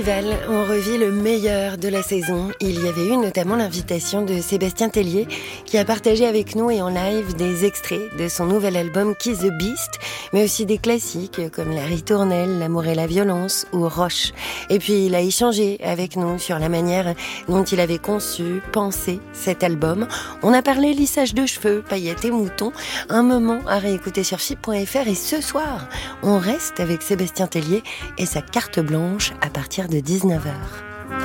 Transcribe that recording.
On revit le meilleur de la saison. Il y avait eu notamment l'invitation de Sébastien Tellier qui a partagé avec nous et en live des extraits de son nouvel album Kiss the Beast, mais aussi des classiques comme La Ritournelle, L'amour et la violence ou Roche. Et puis il a échangé avec nous sur la manière dont il avait conçu, pensé cet album. On a parlé lissage de cheveux, paillettes et moutons, un moment à réécouter sur FIP.fr. Et ce soir, on reste avec Sébastien Tellier et sa carte blanche à partir de 19h.